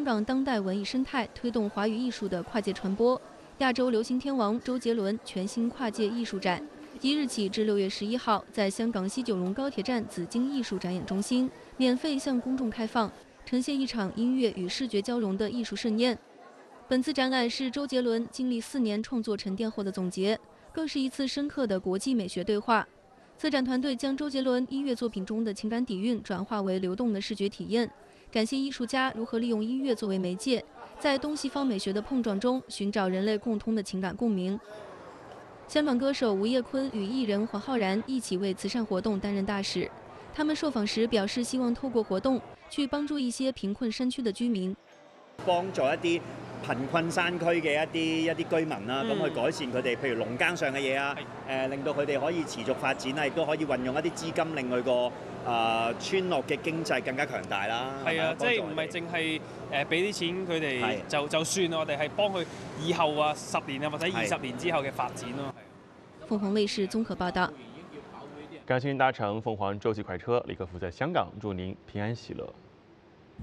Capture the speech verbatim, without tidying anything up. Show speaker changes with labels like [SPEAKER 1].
[SPEAKER 1] 港当代文艺生态，推动华语艺术的跨界传播。亚洲流行天王周杰伦全新跨界艺术展，即日起至六月十一号，在香港西九龙高铁站紫荆艺术展演中心免费向公众开放，呈现一场音乐与视觉交融的艺术盛宴。本次展览是周杰伦经历四年创作沉淀后的总结，更是一次深刻的国际美学对话。策展团队将周杰伦音乐作品中的情感底蕴转化为流动的视觉体验，感谢艺术家如何利用音乐作为媒介，在东西方美学的碰撞中寻找人类共通的情感共鸣。香港歌手吴业坤与艺人黄浩然一起为慈善活动担任大使。他们受访時表示，希望透過活動去幫助一些貧困山區的居民，
[SPEAKER 2] 幫助一啲貧困山區嘅一啲一啲居民啦，咁、嗯、去改善佢哋譬如農耕上嘅嘢啊，誒令到佢哋可以持續發展啊，亦都可以運用一啲資金令佢個啊村落嘅經濟更加強大啦。
[SPEAKER 3] 係啊，即係唔係淨係誒俾啲錢佢哋就就算，我哋係幫佢以後啊十年啊或者二十年之後嘅發展咯。
[SPEAKER 1] 鳳凰衛視綜合報道。
[SPEAKER 4] 感謝您搭乘鳳凰洲際快車，李克福在香港，祝您平安喜樂。